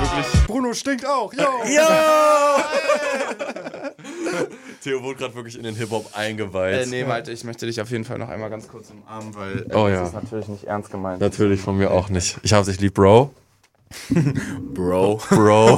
wirklich... Bruno stinkt auch, yo! Ja! Theo wurde gerade wirklich in den Hip-Hop eingeweiht. Nee, warte, ich möchte dich auf jeden Fall noch einmal ganz kurz umarmen, weil das ist natürlich nicht ernst gemeint. Natürlich von mir auch nicht. Ich habe dich lieb, Bro. Bro. Aber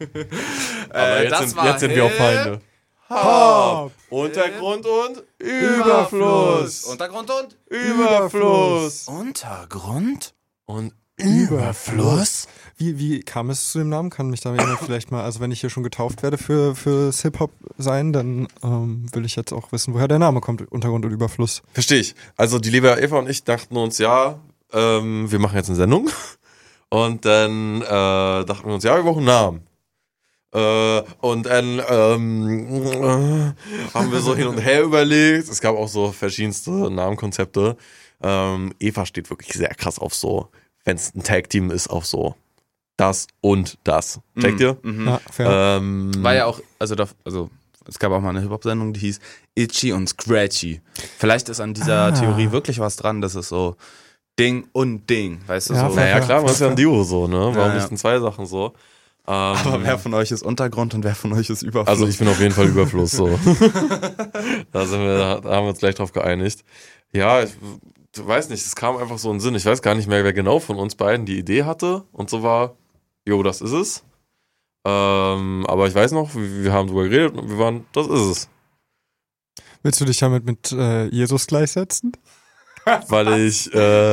jetzt sind wir auch Feinde. Hop! Untergrund und Überfluss. Untergrund und Überfluss. Untergrund? Und Überfluss? Wie kam es zu dem Namen? Kann mich da jemand vielleicht mal, also wenn ich hier schon getauft werde fürs Hip-Hop sein, dann will ich jetzt auch wissen, woher der Name kommt, Untergrund und Überfluss. Verstehe ich. Also die liebe Eva und ich dachten uns, wir machen jetzt eine Sendung. Und dann dachten wir uns, wir brauchen einen Namen. Und dann haben wir so hin und her überlegt. Es gab auch so verschiedenste Namenkonzepte. Eva steht wirklich sehr krass auf so, wenn es ein Tag-Team ist, auf so das und das. Checkt ihr? Ja, fair. War ja auch, also es gab auch mal eine Hip-Hop-Sendung, die hieß Itchy und Scratchy. Vielleicht ist an dieser Theorie wirklich was dran, dass es so Ding und Ding, weißt du, Ja, so. Naja, klar, man ist ja ein Duo so, ne? Warum Ja. nicht in zwei Sachen so? Aber wer von euch ist Untergrund und wer von euch ist Überfluss? Also ich bin auf jeden Fall Überfluss so. Da haben wir uns gleich drauf geeinigt. Ja, ich weiß nicht, es kam einfach so in den Sinn. Ich weiß gar nicht mehr, wer genau von uns beiden die Idee hatte und so war, das ist es. Aber ich weiß noch, wir haben drüber geredet und wir waren, das ist es. Willst du dich damit mit Jesus gleichsetzen? Weil ich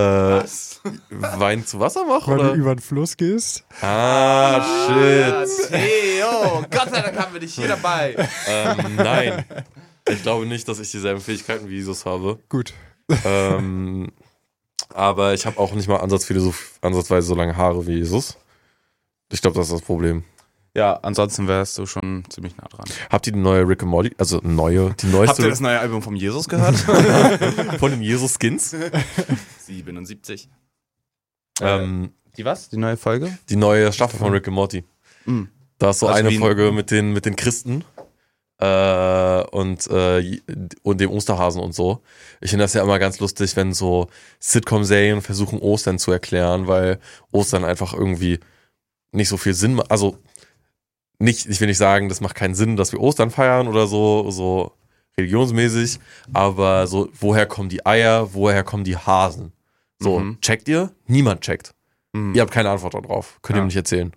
Wein zu Wasser mache, Weil oder? du über den Fluss gehst? Shit. Theo, Gott sei Dank haben wir dich hier dabei. Nein. Ich glaube nicht, dass ich dieselben Fähigkeiten wie Jesus habe. Gut. Aber ich habe auch nicht mal ansatzweise so lange Haare wie Jesus. Ich glaube, das ist das Problem. Ja, ansonsten wärst du schon ziemlich nah dran. Habt ihr die neue Rick and Morty, die neueste Habt ihr das neue Album vom Jesus gehört? von den Jesus-Skins? 77. Die was? Die neue Folge? Die neue Staffel von Rick and Morty. Mhm. Da ist so Also eine wie ein- Folge mit den Christen und dem Osterhasen und so. Ich finde das ja immer ganz lustig, wenn so Sitcom-Serien versuchen, Ostern zu erklären, weil Ostern einfach irgendwie nicht so viel Sinn macht. Also ich will nicht sagen, das macht keinen Sinn, dass wir Ostern feiern oder so religionsmäßig, aber so, woher kommen die Eier, woher kommen die Hasen? So, checkt ihr? Niemand checkt. Ihr habt keine Antwort darauf. Könnt ihr mir nicht erzählen.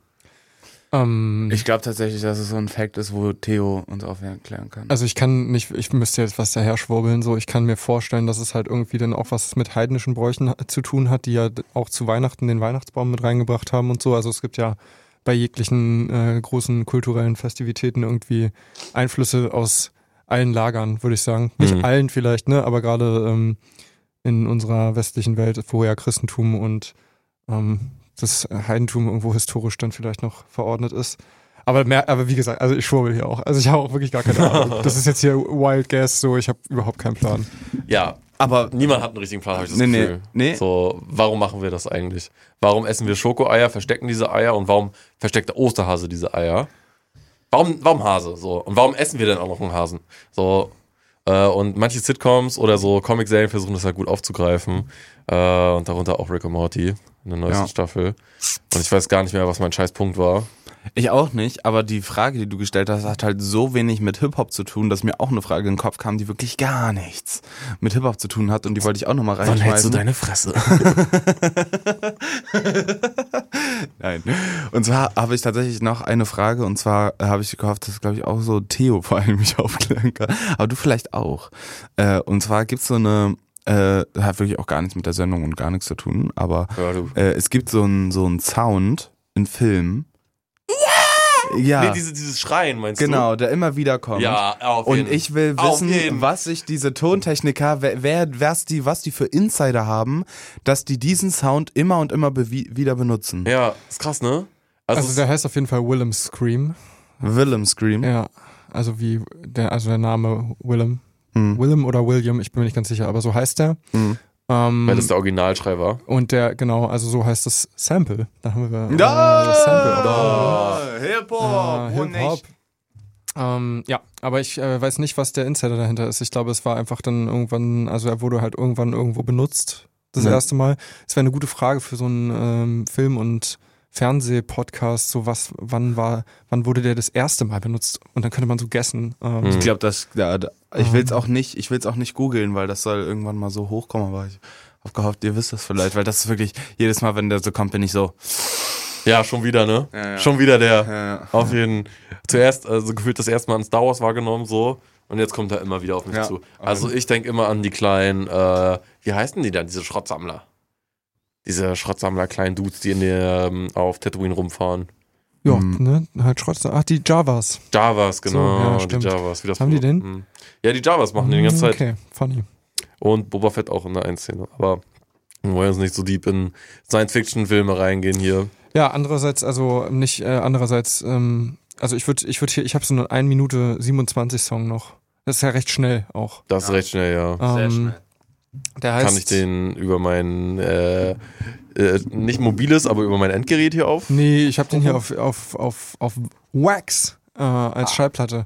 Ich glaube tatsächlich, dass es so ein Fact ist, wo Theo uns aufklären kann. Also ich müsste jetzt was daher schwurbeln, so ich kann mir vorstellen, dass es halt irgendwie dann auch was mit heidnischen Bräuchen zu tun hat, die ja auch zu Weihnachten den Weihnachtsbaum mit reingebracht haben und so. Also es gibt ja bei jeglichen großen kulturellen Festivitäten irgendwie Einflüsse aus allen Lagern, würde ich sagen. Nicht allen vielleicht, ne, aber gerade in unserer westlichen Welt, wo ja Christentum und das Heidentum irgendwo historisch dann vielleicht noch verordnet ist. Aber wie gesagt, also ich schwurbel hier auch. Also ich habe auch wirklich gar keine Ahnung. Das ist jetzt hier Wild Guess, so ich habe überhaupt keinen Plan. Ja, aber niemand hat einen richtigen Plan, habe ich das Gefühl. Nee. So, warum machen wir das eigentlich? Warum essen wir Schokoeier, verstecken diese Eier und warum versteckt der Osterhase diese Eier? Warum Hase? So, und warum essen wir denn auch noch einen Hasen? So, und manche Sitcoms oder so Comic-Serien versuchen das halt gut aufzugreifen. Und darunter auch Rick and Morty in der neuesten Staffel. Und ich weiß gar nicht mehr, was mein Scheißpunkt war. Ich auch nicht, aber die Frage, die du gestellt hast, hat halt so wenig mit Hip-Hop zu tun, dass mir auch eine Frage in den Kopf kam, die wirklich gar nichts mit Hip-Hop zu tun hat und die wollte ich auch nochmal reinschmeißen. Wann hältst du deine Fresse? Nein. Und zwar habe ich tatsächlich noch eine Frage und zwar habe ich gehofft, dass glaube ich auch so Theo vor allem mich aufklären kann, aber du vielleicht auch. Und zwar gibt's so eine hat wirklich auch gar nichts mit der Sendung und gar nichts zu tun, aber es gibt so einen Sound in Filmen. Ja. Nee, dieses Schreien meinst du? Genau, der immer wieder kommt. Ja, auf jeden. Und ich will wissen, was sich diese Tontechniker, was die für Insider haben, dass die diesen Sound immer und immer wieder benutzen. Ja, ist krass, ne? Also der heißt auf jeden Fall Willem Scream. Willem Scream? Ja, also der Name Willem. Willem oder William, ich bin mir nicht ganz sicher, aber so heißt der. Weil das der Originalschreiber. Und also so heißt das Sample. Da haben wir das Sample. Hip-Hop. Ja, aber ich weiß nicht, was der Insider dahinter ist. Ich glaube, es war einfach dann irgendwann, also er wurde halt irgendwann irgendwo benutzt, das erste Mal. Es wäre eine gute Frage für so einen Film- und Fernsehpodcasts, so wann wurde der das erste Mal benutzt? Und dann könnte man so guessen. Ich glaube, ich will es auch nicht googeln, weil das soll irgendwann mal so hochkommen, aber ich habe gehofft, ihr wisst das vielleicht, weil das ist wirklich, jedes Mal, wenn der so kommt, bin ich so. Ja, schon wieder, ne? Ja. Schon wieder der. Ja. Auf jeden. Zuerst, also gefühlt das erste Mal an Star Wars wahrgenommen, so. Und jetzt kommt er immer wieder auf mich zu. Also ich denke immer an die kleinen, wie heißen die dann, diese Schrottsammler? Diese Schrottsammler, kleinen Dudes, die auf Tatooine rumfahren. Ja, ne, halt Schrott. Ach, die Javas. Javas, genau. So, ja, die stimmt. Javas. Wie das Haben die den? Ja, die Javas machen die ganze Zeit. Okay, funny. Und Boba Fett auch in der Einszene. Aber wir wollen jetzt nicht so deep in Science-Fiction-Filme reingehen hier. Ja, andererseits, also nicht, also ich habe so einen 1 Minute 27 Song noch. Das ist ja recht schnell auch. Das ist recht schnell, ja. Sehr schnell. Der heißt, Kann ich den über mein, nicht mobiles, aber über mein Endgerät hier auf? Nee, ich habe den hier auf Wax als Schallplatte.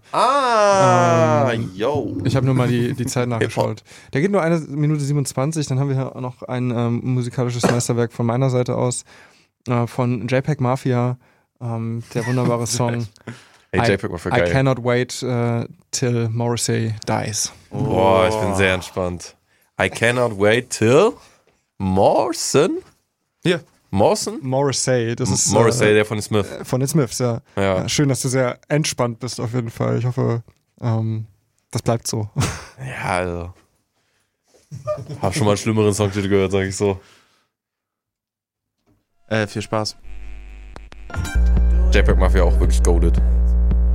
Yo. Ich habe nur mal die Zeit nachgeschaut. Der geht nur 1 Minute 27, dann haben wir hier noch ein musikalisches Meisterwerk von meiner Seite aus, von JPEG Mafia, der wunderbare Song Ey, JPEG war für I geil. Cannot Wait Till Morrissey Dies. Boah, ich bin sehr entspannt. I cannot wait till Morrison? Hier. Morrissey, das ist Morrissey, der von den Smith. von den Smiths, ja. Ja. Schön, dass du sehr entspannt bist auf jeden Fall. Ich hoffe, das bleibt so. Ja, also. Hab schon mal einen schlimmeren Songtitel gehört, sag ich so. Viel Spaß. JPEG Mafia auch wirklich goated.